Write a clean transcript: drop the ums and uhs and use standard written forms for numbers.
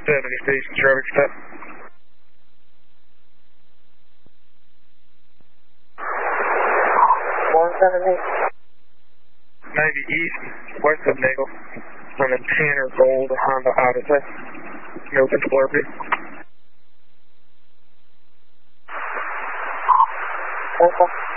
70 station traffic stop. 170. 90 east, west of Nagel. Running Tanner Gold Honda Odyssey. Milton Slurpee. 4-4.